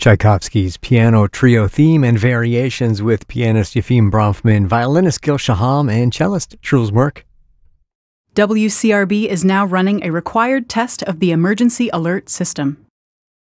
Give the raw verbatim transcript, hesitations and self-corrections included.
Tchaikovsky's Piano Trio theme and variations with pianist Yefim Bronfman, violinist Gil Shaham, and cellist Truls Mørk. W C R B is now running a required test of the emergency alert system.